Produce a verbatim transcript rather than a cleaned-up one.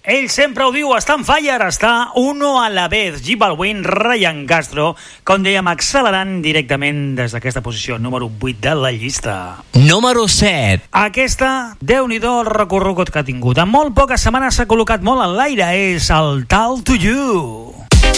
Ell sempre ho diu, està en fire, està uno a la vez. J Balvin, Ryan Castro, com dèiem, accelerant directament des d'aquesta posició número vuit de la llista. Número set. Aquesta, Déu-n'hi-do el recorregut que ha tingut. En molt poques setmanes s'ha col·locat molt en l'aire, és el Talk to You.